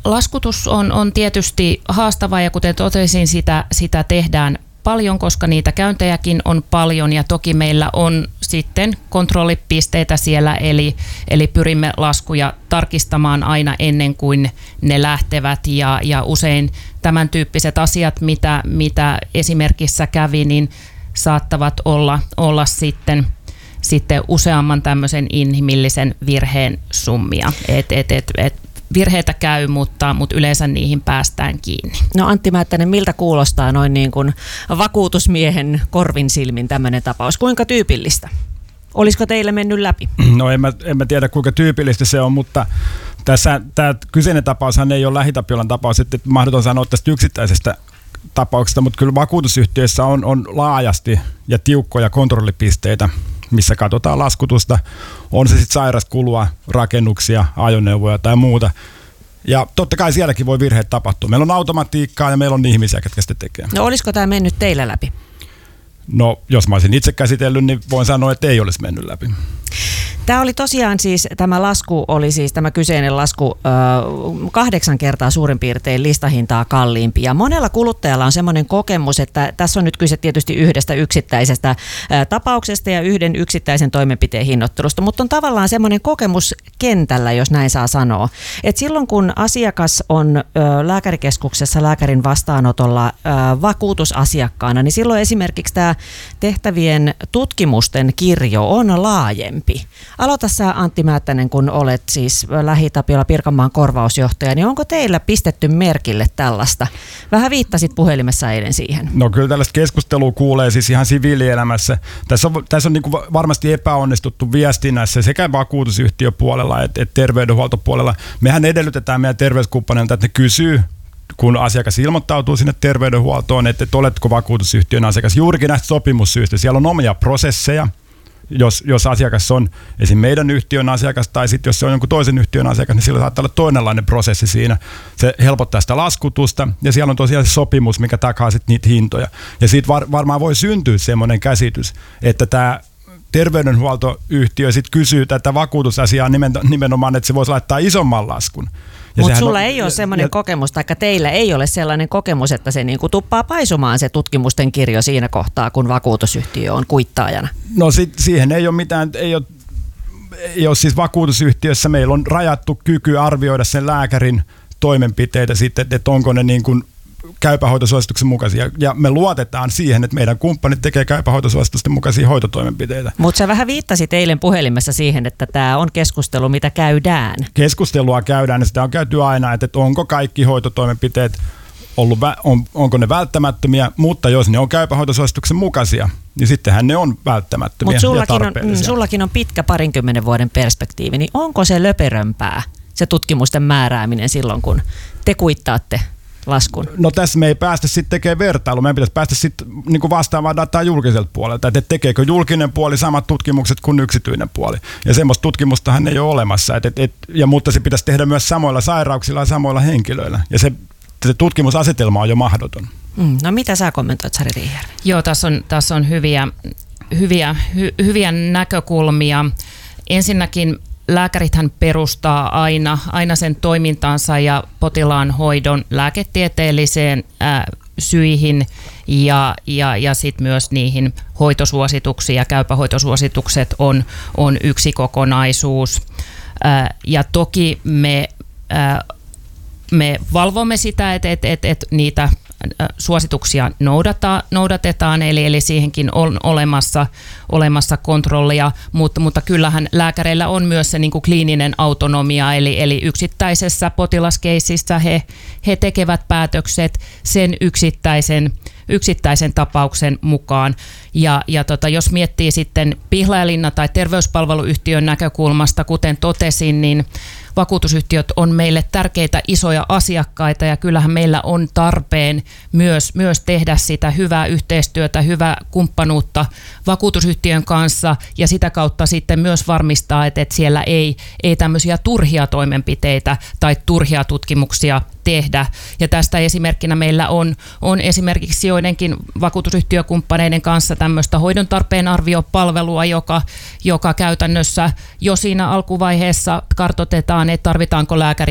laskutus on tietysti haastavaa ja kuten totesin, sitä tehdään paljon, koska niitä käyntejäkin on paljon ja toki meillä on sitten kontrollipisteitä siellä, eli pyrimme laskuja tarkistamaan aina ennen kuin ne lähtevät ja usein tämän tyyppiset asiat, mitä esimerkissä kävi, niin saattavat olla sitten useamman tämmöisen inhimillisen virheen summia. Virheitä käy, mutta yleensä niihin päästään kiinni. No Antti Määttänen, miltä kuulostaa noin niin kuin vakuutusmiehen korvin silmin tämmöinen tapaus? Kuinka tyypillistä? Olisiko teille mennyt läpi? No en mä tiedä kuinka tyypillistä se on, mutta tämä kyseinen tapaushan ei ole LähiTapiolan tapaus, että mahdoton sanoa tästä yksittäisestä tapauksesta, mutta kyllä vakuutusyhtiöissä on laajasti ja tiukkoja kontrollipisteitä, missä katsotaan laskutusta, on se sitten sairaskulua, rakennuksia, ajoneuvoja tai muuta. Ja totta kai sielläkin voi virheet tapahtua. Meillä on automatiikkaa ja meillä on ihmisiä, ketkä sitä tekee. No olisiko tämä mennyt teillä läpi? No jos mä olisin itse käsitellyt, niin voin sanoa, että ei olisi mennyt läpi. Tämä oli tosiaan siis, tämä kyseinen lasku 8 kertaa suurin piirtein listahintaa kalliimpi. Ja monella kuluttajalla on semmoinen kokemus, että tässä on nyt kyse tietysti yhdestä yksittäisestä tapauksesta ja yhden yksittäisen toimenpiteen hinnoittelusta, mutta on tavallaan semmoinen kokemus kentällä, jos näin saa sanoa. Että silloin kun asiakas on lääkärikeskuksessa lääkärin vastaanotolla vakuutusasiakkaana, niin silloin esimerkiksi tämä tehtävien tutkimusten kirjo on laajempi. Aloita sä, Antti Määttänen, kun olet siis LähiTapiola Pirkanmaan korvausjohtaja, niin onko teillä pistetty merkille tällaista? Vähän viittasit puhelimessa eilen siihen. No kyllä tällaista keskustelua kuulee siis ihan siviilielämässä. Tässä on niin kuin varmasti epäonnistuttu viestinnässä sekä vakuutusyhtiöpuolella että terveydenhuoltopuolella. Mehän edellytetään meidän terveyskumppaneilta, että ne kysyy, kun asiakas ilmoittautuu sinne terveydenhuoltoon, että oletko vakuutusyhtiön asiakas. Juurikin näistä sopimussyistä. Siellä on omia prosesseja. Jos asiakas on esim. Meidän yhtiön asiakas tai sitten jos se on jonkun toisen yhtiön asiakas, niin sillä saattaa olla toinenlainen prosessi siinä. Se helpottaa sitä laskutusta ja siellä on tosiaan se sopimus, mikä takaa sitten niitä hintoja. Ja siitä varmaan voi syntyä semmoinen käsitys, että tämä terveydenhuoltoyhtiö sitten kysyy tätä vakuutusasiaa nimenomaan, että se voisi laittaa isomman laskun. Mutta sulla ei ole sellainen kokemus, tai teillä ei ole sellainen kokemus, että se niinku tuppaa paisumaan se tutkimusten kirjo siinä kohtaa, kun vakuutusyhtiö on kuittaajana. No siihen ei ole mitään, ei ole siis vakuutusyhtiössä. Meillä on rajattu kyky arvioida sen lääkärin toimenpiteitä sitten, että onko ne niin kuin käypähoitosuosituksen mukaisia. Ja me luotetaan siihen, että meidän kumppanit tekee käypähoitosuositusten mukaisia hoitotoimenpiteitä. Mutta sä vähän viittasit eilen puhelimessa siihen, että tämä on keskustelu, mitä käydään. Keskustelua käydään ja sitä on käyty aina, että onko kaikki hoitotoimenpiteet onko ne välttämättömiä, mutta jos ne on käypähoitosuosituksen mukaisia, niin sittenhän ne on välttämättömiä ja tarpeellisia. Sullakin on pitkä 20 vuoden perspektiivi, niin onko se löperömpää, se tutkimusten määrääminen silloin, kun te kuittaatte laskun? No tässä me ei päästä sitten tekemään vertailua. Meidän pitäisi päästä sitten niin vastaamaan dataa julkiselta puolelta, että tekeekö julkinen puoli samat tutkimukset kuin yksityinen puoli. Ja semmoista tutkimustahan ei ole olemassa, mutta se pitäisi tehdä myös samoilla sairauksilla ja samoilla henkilöillä. Ja se tutkimusasetelma on jo mahdoton. No mitä sä kommentoit, Sari Riihijärvi? Joo, tässä on hyviä näkökulmia. Ensinnäkin lääkärithän perustaa aina sen toimintansa ja potilaan hoidon lääketieteelliseen syihin ja sitten myös niihin hoitosuosituksiin ja käypähoitosuositukset on yksi kokonaisuus. Ja toki me valvomme sitä, että niitä suosituksia noudatetaan, eli siihenkin on olemassa kontrollia, mutta kyllähän lääkäreillä on myös se niin kuin kliininen autonomia, eli yksittäisessä potilaskeississä he tekevät päätökset sen yksittäisen tapauksen mukaan. Ja jos miettii sitten Pihlajalinna tai terveyspalveluyhtiön näkökulmasta, kuten totesin, niin vakuutusyhtiöt on meille tärkeitä isoja asiakkaita ja kyllähän meillä on tarpeen myös tehdä sitä hyvää yhteistyötä, hyvää kumppanuutta vakuutusyhtiön kanssa ja sitä kautta sitten myös varmistaa, että siellä ei tämmöisiä turhia toimenpiteitä tai turhia tutkimuksia tehdä. Ja tästä esimerkkinä meillä on esimerkiksi joidenkin vakuutusyhtiökumppaneiden kanssa tämmöistä hoidon tarpeen arviopalvelua, joka käytännössä jo siinä alkuvaiheessa kartoitetaan, että tarvitaanko lääkäri